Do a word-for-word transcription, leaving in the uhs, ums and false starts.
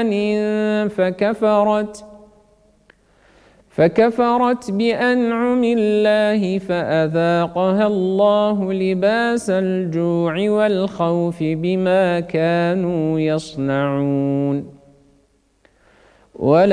مكان فكفرت فكفرت بأنعم الله فأذاقها الله لباس الجوع والخوف بما كانوا يصنعون.